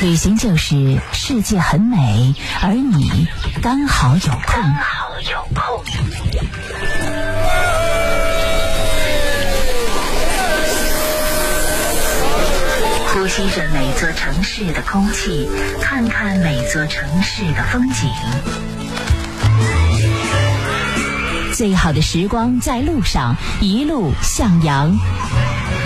旅行就是世界很美，而你刚好有空。呼吸着每座城市的空气，看看每座城市的风景。最好的时光在路上，一路向阳。